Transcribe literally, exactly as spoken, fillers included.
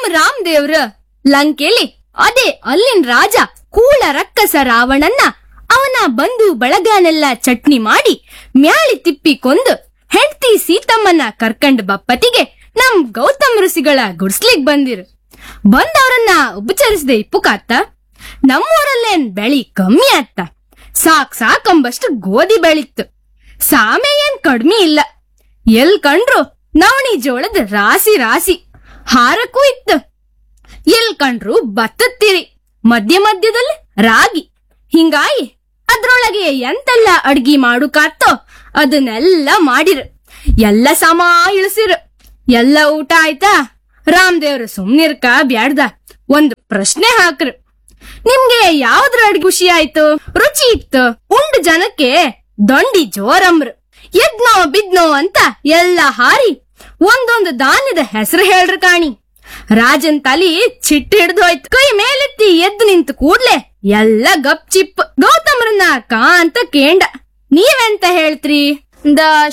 ರಾಮದೇವ್ರ ಲಂಕೆಲಿ ಅದೇ ಅಲ್ಲಿನ್ ರಾಜ ಕೂಳ ರಕ್ಕಸ ರಾವಣನ್ನ ಅವನ ಬಂಧು ಬಳಗನೆಲ್ಲ ಚಟ್ನಿ ಮಾಡಿ ಮ್ಯಾಳಿ ತಿಪ್ಪಿ ಕೊಂದು ಹೆಂಡ್ತಿ ಸೀತಮ್ಮನ ಕರ್ಕಂಡ್ ಬಪ್ಪತಿಗೆ ನಮ್ ಗೌತಮ್ ಋಷಿಗಳ ಗುಡ್ಸ್ಲಿಗ್ ಬಂದಿರು. ಬಂದವರನ್ನ ಉಪಚರಿಸದೆ ಇಪ್ಪುಕಾತ್ತ. ನಮ್ಮೂರಲ್ಲೇನ್ ಬೆಳಿ ಕಮ್ಮಿ ಆತ್ತ. ಸಾಕ್ ಸಾಕಂಬಷ್ಟು ಗೋಧಿ ಬೆಳಿತ್ತು. ಸಾಮೆ ಏನ್ ಕಡ್ಮಿ ಇಲ್ಲ. ಎಲ್ ಕಂಡ್ರು ನವಣಿ ಜೋಳದ ರಾಸಿ ರಾಸಿ. ಹಾರಕ್ಕೂ ಇತ್ತು. ಎಲ್ ಕಂಡ್ರು ಭತ್ತತ್ತಿರಿ. ಮಧ್ಯ ಮಧ್ಯದಲ್ಲಿ ರಾಗಿ. ಹಿಂಗಾಗಿ ಅದ್ರೊಳಗೆ ಎಂತೆಲ್ಲ ಅಡ್ಗಿ ಮಾಡುಕಾತ್ತೋ ಅದನ್ನೆಲ್ಲ ಮಾಡಿರು. ಎಲ್ಲ ಸಮ ಇಳಿಸಿರು. ಎಲ್ಲ ಊಟ ಆಯ್ತಾ? ರಾಮದೇವ್ರು ಸುಮ್ನಿರ್ಕ ಬ್ಯಾಡ್ದ ಒಂದು ಪ್ರಶ್ನೆ ಹಾಕ್ರು. ನಿಮ್ಗೆ ಯಾವ್ದ್ರ ಅಡ್ಗೆ ಖುಷಿ ಆಯ್ತು, ರುಚಿ ಇತ್ತು? ಉಂಡ್ ಜನಕ್ಕೆ ದೊಂಡಿ ಜೋರಮ್ರು. ಎದ್ನೋ ಬಿದ್ನೋ ಅಂತ ಎಲ್ಲ ಹಾರಿ ಒಂದೊಂದು ಧಾನ್ಯದ ಹೆಸರು ಹೇಳ್ರು ಕಾಣಿ. ರಾಜನ್ ತಲಿ ಚಿಟ್ಟ ಹಿಡ್ದು ಹೋಯ್ತು. ಕೈ ಮೇಲೆತ್ತಿ ಎದ್ದು ನಿಂತು ಕೂಡ್ಲೆ ಎಲ್ಲ ಗಪ್ ಚಿಪ್. ಗೌತಮ್ರನ್ನ ಕಾ ಅಂತ ಕೇಂಡ. ನೀವೆಂತ ಹೇಳ್ತ್ರಿ? ದ